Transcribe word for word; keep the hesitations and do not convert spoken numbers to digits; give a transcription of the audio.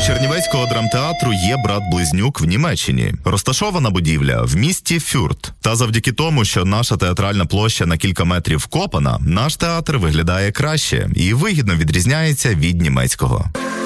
Чернівецького драмтеатру є брат-близнюк в Німеччині. Розташована будівля в місті Фюрт. Та завдяки тому, що наша театральна площа на кілька метрів вкопана, наш театр виглядає краще і вигідно відрізняється від німецького.